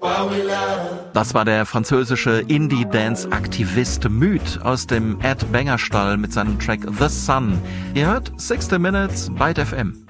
Das war der französische Indie-Dance-Aktivist Müd aus dem Ed Banger Stall mit seinem Track The Sun. Ihr hört 60 Minutes bei FM.